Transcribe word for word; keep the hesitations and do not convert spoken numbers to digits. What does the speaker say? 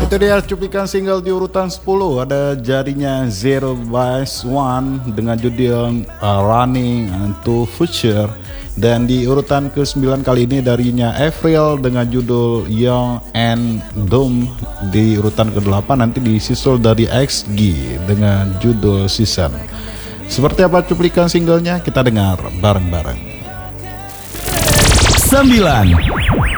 Itu dia cuplikan single di urutan sepuluh. Ada jadinya Zero Vice One dengan judul uh, Running to Future. Dan di urutan ke sembilan kali ini darinya Avril dengan judul Young and Dumb. Di urutan ke delapan nanti disusul dari X G dengan judul Season. Seperti apa cuplikan singlenya? Kita dengar bareng-bareng. Sembilan.